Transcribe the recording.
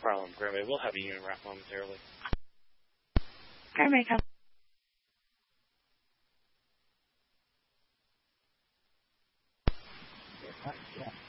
problem, Grammy. We'll have a unit wrap momentarily. Grammy, come. Yeah.